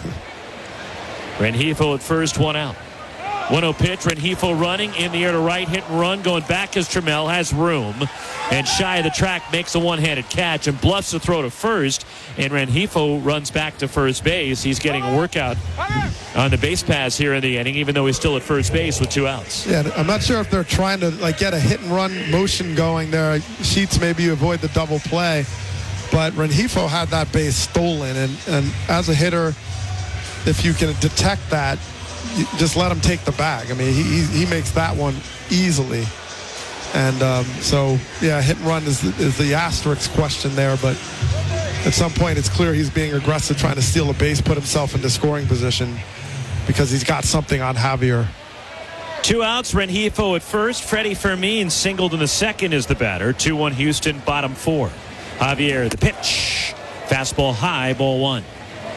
Rengifo at first, 1 out. 1-0 pitch. Rengifo running in the air to right, hit and run. Going back as Trammell has room. And shy of the track makes a one-handed catch and bluffs the throw to first. And Rengifo runs back to first base. He's getting a workout on the base pass here in the inning, even though he's still at first base with 2 outs. Yeah, I'm not sure if they're trying to get a hit and run motion going there. Sheets, maybe you avoid the double play. But Rengifo had that base stolen. And as a hitter, if you can detect that, you just let him take the bag. I mean, he makes that one easily. And so, yeah, hit and run is the asterisk question there. But at some point, it's clear he's being aggressive, trying to steal a base, put himself into scoring position because he's got something on Javier. 2 outs, Rengifo at first. Freddie Fermin singled in the second is the batter. 2-1 Houston, bottom 4. Javier, the pitch. Fastball high, ball 1.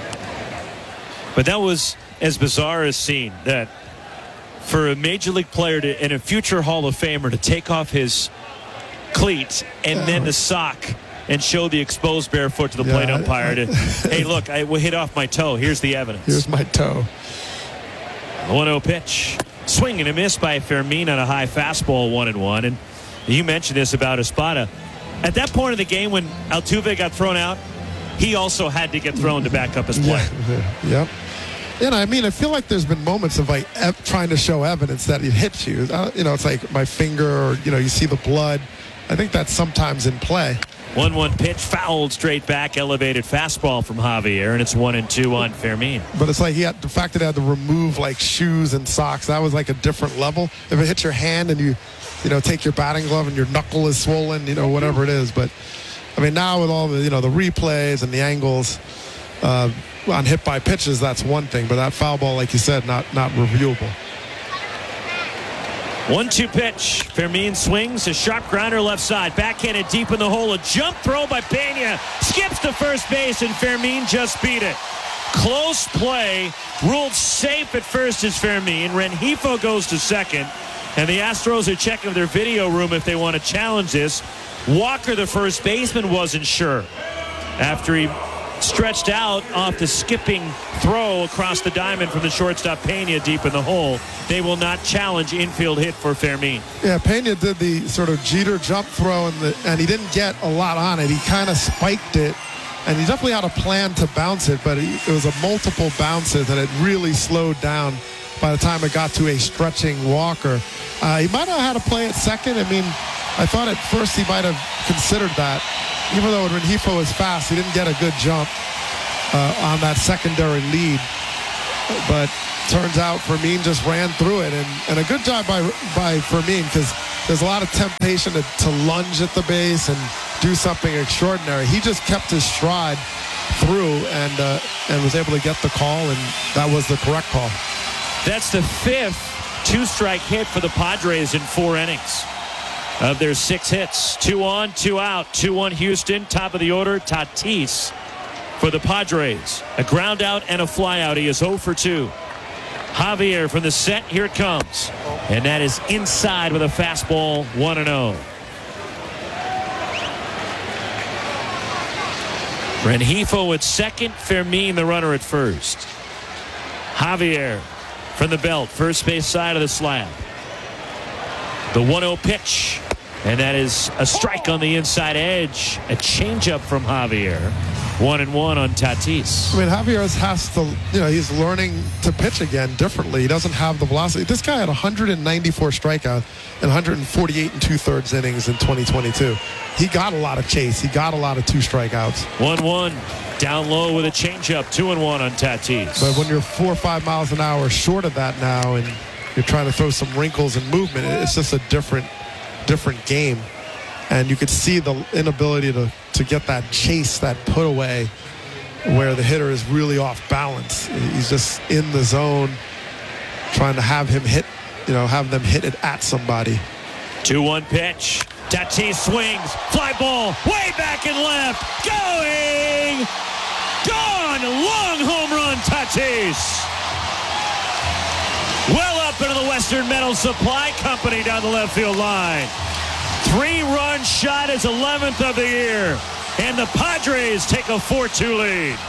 But that was as bizarre as seen that for a major league player and a future Hall of Famer to take off his cleat and then the sock and show the exposed bare foot to the plate umpire to, hey, look, I hit off my toe. Here's the evidence. Here's my toe. 1-0 pitch. Swing and a miss by Fermin on a high fastball, 1-1. And you mentioned this about Espada. At that point of the game when Altuve got thrown out, he also had to get thrown to back up his play. Yep. And I mean, I feel like there's been moments of trying to show evidence that it hits you. It's like my finger, or you see the blood. I think that's sometimes in play. 1-1 pitch, fouled straight back, elevated fastball from Javier, and it's 1-2 on Fermin. But it's like the fact that he had to remove shoes and socks. That was a different level. If it hits your hand and you take your batting glove and your knuckle is swollen, whatever it is. But I mean, now with all the the replays and the angles. On hit by pitches, that's one thing, but that foul ball, like you said, not reviewable. 1-2 pitch. Fermin swings a sharp grounder left side, backhanded deep in the hole. A jump throw by Pena, skips to first base, and Fermin just beat it. Close play, ruled safe at first is Fermin. Rengifo goes to second, and the Astros are checking their video room if they want to challenge this. Walker, the first baseman, wasn't sure after he stretched out off the skipping throw across the diamond from the shortstop Pena deep in the hole. They will not challenge infield hit for Fermin. Yeah, Pena did the sort of Jeter jump throw, and he didn't get a lot on it. He kind of spiked it, and he definitely had a plan to bounce it, but it was a multiple bounces, and it really slowed down by the time it got to a stretching Walker. He might have had to play at second. I mean, I thought at first he might have considered that. Even though Rengifo was fast, he didn't get a good jump on that secondary lead. But turns out Fermin just ran through it. And a good job by Fermin, because there's a lot of temptation to lunge at the base and do something extraordinary. He just kept his stride through and was able to get the call, and that was the correct call. That's the 5th two-strike hit for the Padres in 4 innings. Of their 6 hits, 2 on, 2 out, 2-1 Houston. Top of the order, Tatis for the Padres. A ground out and a fly out. He is 0 for 2. Javier from the set. Here it comes. And that is inside with a fastball, 1-0. Rengifo at second. Fermin, the runner, at first. Javier from the belt. First base side of the slab. The 1-0 pitch. And that is a strike on the inside edge. A changeup from Javier. 1-1 on Tatis. I mean, Javier has to, he's learning to pitch again differently. He doesn't have the velocity. This guy had 194 strikeouts and 148 2/3 innings in 2022. He got a lot of chase. He got a lot of 2 strikeouts. 1-1. Down low with a changeup. 2-1 on Tatis. But when you're 4 or 5 miles an hour short of that now, and you're trying to throw some wrinkles and movement, it's just a different game. And you could see the inability to get that chase, that put away, where the hitter is really off balance. He's just in the zone, trying to have him hit, have them hit it at somebody. 2-1 pitch. Tatis swings. Fly ball. Way back and left. Going. Gone. Long home run, Tatis. Well up into the Western Metal Supply Company down the left field line. 3-run shot, his 11th of the year. And the Padres take a 4-2 lead.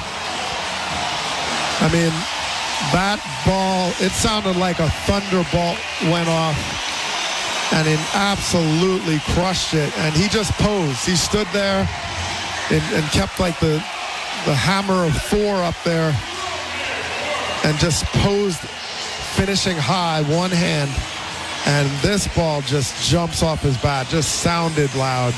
I mean, that ball, it sounded like a thunderbolt went off. And it absolutely crushed it. And he just posed. He stood there and kept like the hammer of Thor up there. And just posed, finishing high, one hand. And this ball just jumps off his bat, just sounded loud.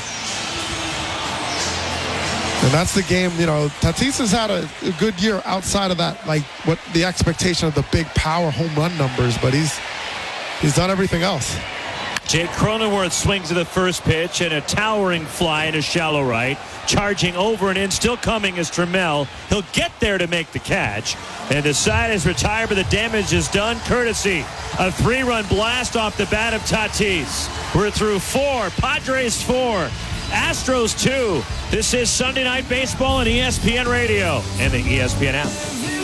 And that's the game, Tatis has had a good year outside of that, like what the expectation of the big power home run numbers, but he's done everything else. Jake Cronenworth swings to the first pitch and a towering fly into shallow right. Charging over and in, still coming is Trammell. He'll get there to make the catch. And the side is retired, but the damage is done courtesy a 3-run blast off the bat of Tatis. We're through 4. Padres 4. Astros 2. This is Sunday Night Baseball on ESPN Radio and the ESPN app.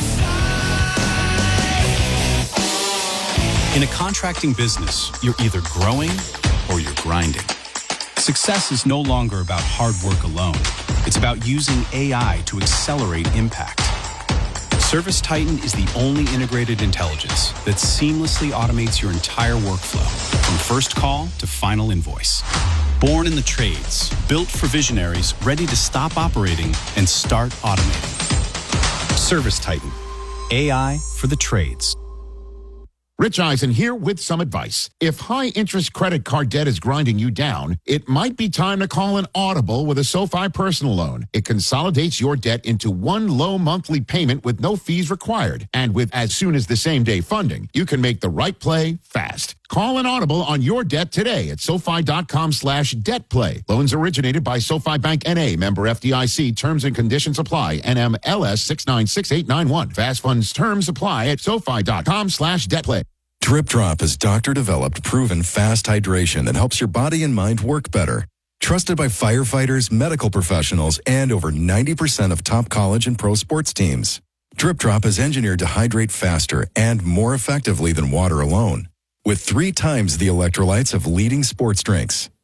In a contracting business, you're either growing or you're grinding. Success is no longer about hard work alone. It's about using AI to accelerate impact. ServiceTitan is the only integrated intelligence that seamlessly automates your entire workflow, from first call to final invoice. Born in the trades, built for visionaries ready to stop operating and start automating. ServiceTitan, AI for the trades. Rich Eisen here with some advice. If high-interest credit card debt is grinding you down, it might be time to call an Audible with a SoFi personal loan. It consolidates your debt into one low monthly payment with no fees required. And with as soon as the same-day funding, you can make the right play fast. Call an Audible on your debt today at SoFi.com/debtplay. Loans originated by SoFi Bank N.A., member FDIC. Terms and conditions apply. NMLS 696891. Fast funds terms apply at SoFi.com/debtplay. Drip Drop is doctor-developed, proven fast hydration that helps your body and mind work better. Trusted by firefighters, medical professionals, and over 90% of top college and pro sports teams. Drip Drop is engineered to hydrate faster and more effectively than water alone, with 3 times the electrolytes of leading sports drinks.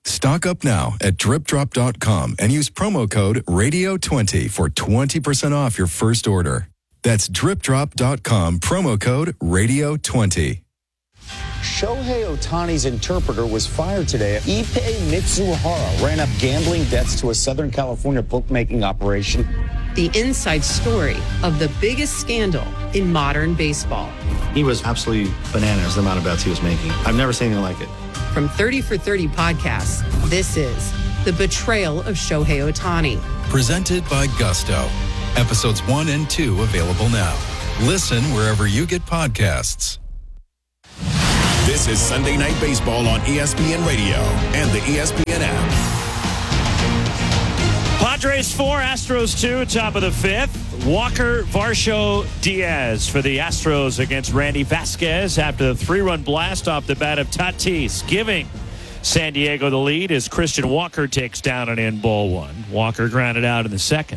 Stock up now at DripDrop.com and use promo code RADIO20 for 20% off your first order. That's DripDrop.com, promo code RADIO20. Shohei Ohtani's interpreter was fired today. Ippei Mitsuhara ran up gambling debts to a Southern California bookmaking operation. The inside story of the biggest scandal in modern baseball. He was absolutely bananas, the amount of bets he was making. I've never seen anything like it. From 30 for 30 podcasts, this is The Betrayal of Shohei Ohtani. Presented by Gusto. Episodes 1 and 2 available now. Listen wherever you get podcasts. This is Sunday Night Baseball on ESPN Radio and the ESPN app. Padres 4, Astros 2, top of the 5th. Walker, Varsho, Diaz for the Astros against Randy Vasquez after the 3-run blast off the bat of Tatis, giving San Diego the lead as Christian Walker takes down an in ball one. Walker grounded out in the second.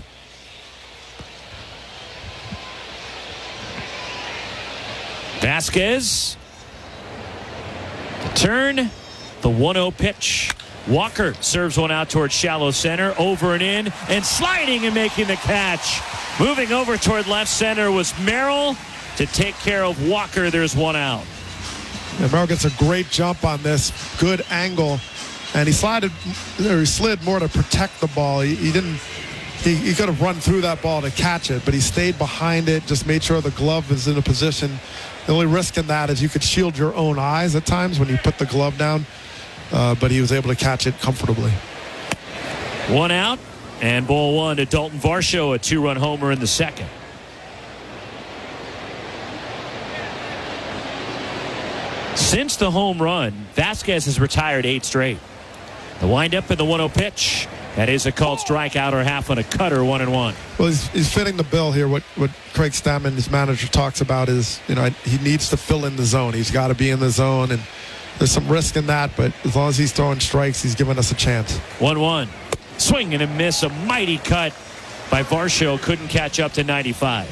Vasquez, the turn, the 1-0 pitch. Walker serves one out towards shallow center, over and in, and sliding and making the catch. Moving over toward left center was Merrill to take care of Walker. There's one out. Yeah, Merrill gets a great jump on this, good angle, and he slid more to protect the ball. He could have run through that ball to catch it, but he stayed behind it, just made sure the glove is in a position. The only risk in that is you could shield your own eyes at times when you put the glove down. But he was able to catch it comfortably. One out, and ball one to Dalton Varsho, a 2-run homer in the second. Since the home run, Vasquez has retired 8 straight. The windup and the 1-0 pitch. That is a called strikeout or half on a cutter, 1-1. Well, he's fitting the bill here. What Craig Stammen, his manager, talks about is, he needs to fill in the zone. He's got to be in the zone, and there's some risk in that, but as long as he's throwing strikes, he's giving us a chance. 1-1. Swing and a miss. A mighty cut by Varsho. Couldn't catch up to 95.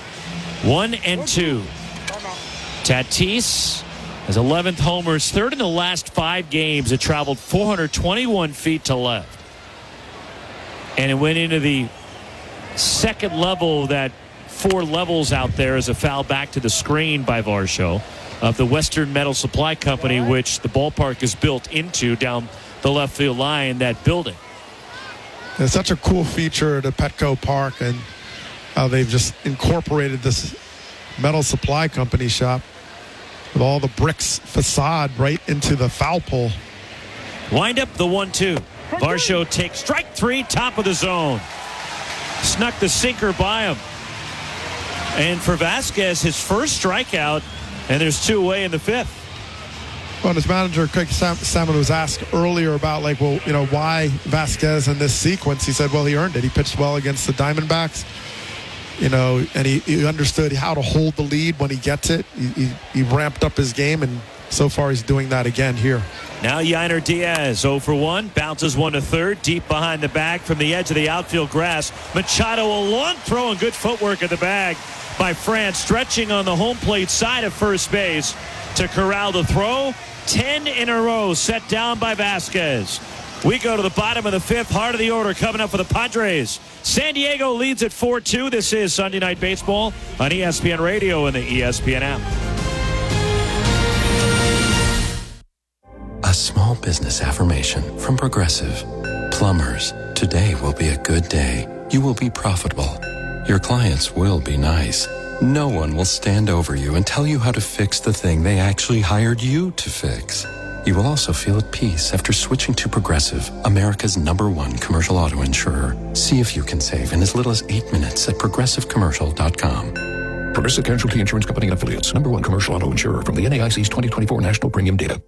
1-2. Tatis has 11th homers, third in the last 5 games. It traveled 421 feet to left. And it went into the second level, that 4 levels out there, as a foul back to the screen by Varsho of the Western Metal Supply Company, which the ballpark is built into down the left field line, that building. It's such a cool feature to Petco Park, and how they've just incorporated this Metal Supply Company shop with all the bricks facade right into the foul pole. Wind up the 1-2. Varsho takes strike 3, top of the zone. Snuck the sinker by him. And for Vasquez, his first strikeout, and there's 2 away in the 5th. Well, his manager, Craig Stammen, was asked earlier about, why Vasquez in this sequence. He said, well, he earned it. He pitched well against the Diamondbacks, and he understood how to hold the lead when he gets it. He ramped up his game, and so far he's doing that again here. Now Yainer Diaz, 0 for 1, bounces one to third, deep behind the bag from the edge of the outfield grass. Machado, a long throw and good footwork at the bag by France, stretching on the home plate side of first base to corral the throw. 10 in a row set down by Vasquez. We go to the bottom of the 5th, heart of the order coming up for the Padres. San Diego leads at 4-2. This is Sunday Night Baseball on ESPN Radio and the ESPN app. A small business affirmation from Progressive. Plumbers, today will be a good day. You will be profitable. Your clients will be nice. No one will stand over you and tell you how to fix the thing they actually hired you to fix. You will also feel at peace after switching to Progressive, America's #1 commercial auto insurer. See if you can save in as little as 8 minutes at progressivecommercial.com. Progressive Casualty Insurance Company and Affiliates, #1 commercial auto insurer from the NAIC's 2024 National Premium Data.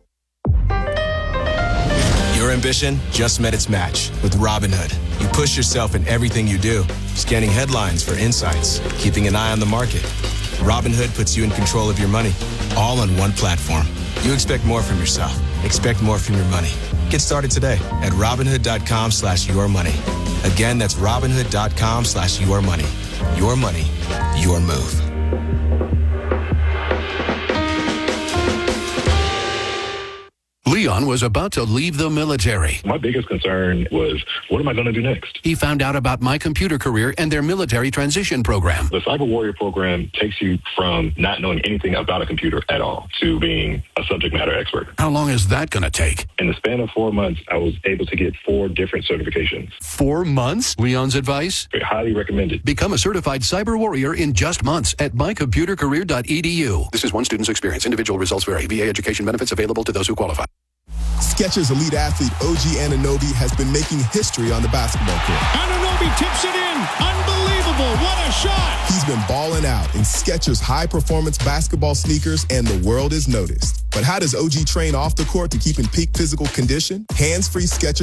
Your ambition just met its match with Robinhood. You push yourself in everything you do, scanning headlines for insights, keeping an eye on the market. Robinhood puts you in control of your money, all on one platform. You expect more from yourself. Expect more from your money. Get started today at Robinhood.com/yourmoney. Again, that's Robinhood.com/yourmoney. Your money, your move. Leon was about to leave the military. My biggest concern was, what am I going to do next? He found out about My Computer Career and their military transition program. The Cyber Warrior program takes you from not knowing anything about a computer at all to being a subject matter expert. How long is that going to take? In the span of 4 months, I was able to get 4 different certifications. 4 months? Leon's advice? Highly recommended. Become a certified cyber warrior in just months at mycomputercareer.edu. This is one student's experience. Individual results vary. VA education benefits available to those who qualify. Skechers elite athlete OG Anunoby has been making history on the basketball court. Anunoby tips it in. Unbelievable. What a shot. He's been balling out in Skechers high-performance basketball sneakers, and the world has noticed. But how does OG train off the court to keep in peak physical condition? Hands-free Skechers